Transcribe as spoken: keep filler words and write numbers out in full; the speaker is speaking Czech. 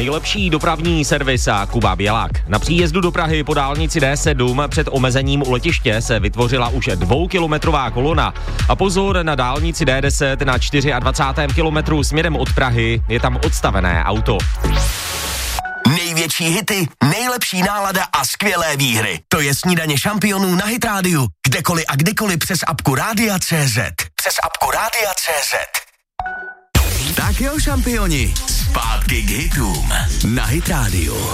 nejlepší dopravní servis a Kuba Bělák. Na příjezdu do Prahy po dálnici D sedm před omezením u letiště se vytvořila už dvoukilometrová kolona. A pozor, na dálnici D deset na dvacátém čtvrtém kilometru směrem od Prahy je tam odstavené auto. Největší hity, nejlepší nálada a skvělé výhry. To je Snídaně šampionů na Hit Rádiu. Kdekoliv a kdykoliv přes apku Rádia tečka cé zet. Přes apku Rádia tečka cé zet. Tak jo, šampioni, zpátky k hitům na Hit Rádiu.